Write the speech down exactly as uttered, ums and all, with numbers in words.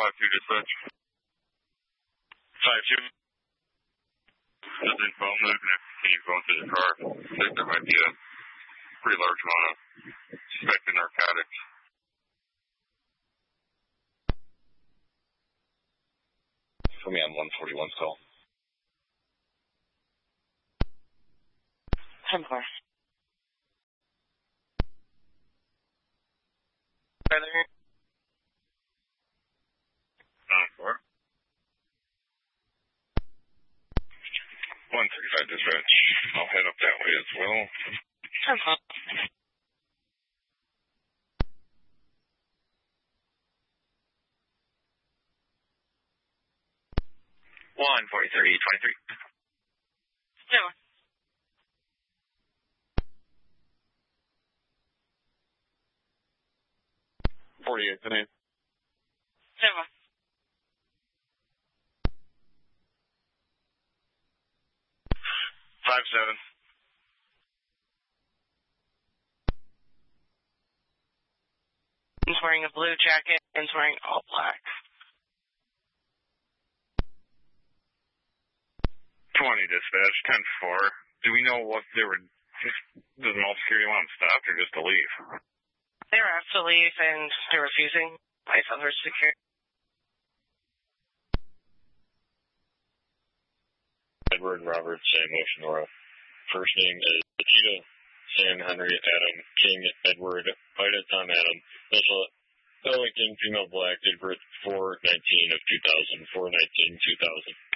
five two dispatch. five two. Just info, I'm looking at continue going through the car. I think there might be a pretty large amount of suspected narcotics. Put me on one forty-one's call. ten four. nine four. one thirty-five dispatch. I'll head up that way as well. ten four. one forty thirty twenty-three. Zero. forty-eight, the name. Zero. five seven. He's wearing a blue jacket and he's wearing all black. twenty dispatch, ten four. Do we know what they were, just, does mall security want them stopped or just to leave? They were asked to leave and they're refusing by other security. Edward Robert Sam Oceanora. First name is Cheetah Sam Henry Adam King Edward Ida Tom Adam. Initial Ellington female black, date of birth four nineteen of two thousand, four nineteen two thousand.